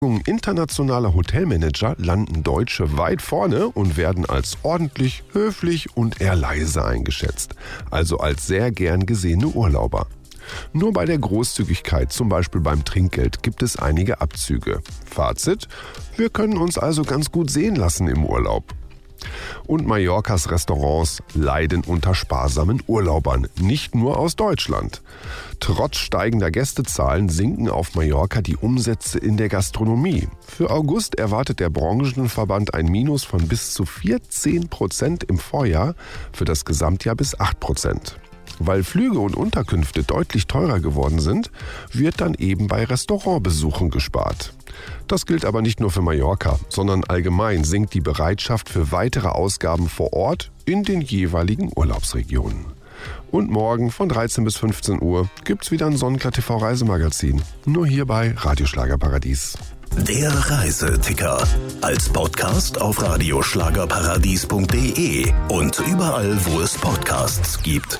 internationaler Hotelmanager landen Deutsche weit vorne und werden als ordentlich, höflich und eher leise eingeschätzt, also als sehr gern gesehene Urlauber. Nur bei der Großzügigkeit, zum Beispiel beim Trinkgeld, gibt es einige Abzüge. Fazit: Wir können uns also ganz gut sehen lassen im Urlaub. Und Mallorcas Restaurants leiden unter sparsamen Urlaubern, nicht nur aus Deutschland. Trotz steigender Gästezahlen sinken auf Mallorca die Umsätze in der Gastronomie. Für August erwartet der Branchenverband ein Minus von bis zu 14% im Vorjahr, für das Gesamtjahr bis 8%. Weil Flüge und Unterkünfte deutlich teurer geworden sind, wird dann eben bei Restaurantbesuchen gespart. Das gilt aber nicht nur für Mallorca, sondern allgemein sinkt die Bereitschaft für weitere Ausgaben vor Ort in den jeweiligen Urlaubsregionen. Und morgen von 13 bis 15 Uhr gibt's wieder ein Sonnenklar TV Reisemagazin. Nur hier bei Radio Schlagerparadies. Der Reiseticker. Als Podcast auf radioschlagerparadies.de und überall, wo es Podcasts gibt.